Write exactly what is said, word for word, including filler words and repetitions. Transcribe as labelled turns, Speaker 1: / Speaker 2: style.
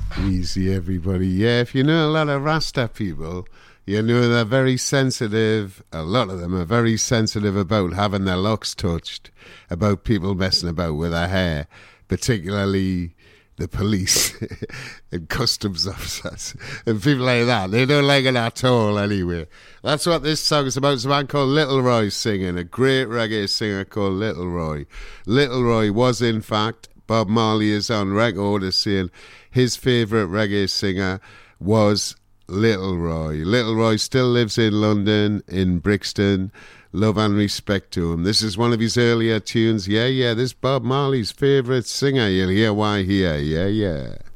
Speaker 1: Easy, everybody. Yeah, if you know a lot of Rasta people, you know they're very sensitive. A lot of them are very sensitive about having their locks touched, about people messing about with their hair, particularly the police and customs officers and people like that. They don't like it at all anyway. That's what this song is about. It's a man called Little Roy singing, a great reggae singer called Little Roy. Little Roy was, in fact, Bob Marley is on record as saying his favourite reggae singer was Little Roy. Little Roy still lives in London, in Brixton. Love and respect to him. This is one of his earlier tunes. Yeah, yeah, this is Bob Marley's favourite singer. You'll hear why here. Yeah, yeah.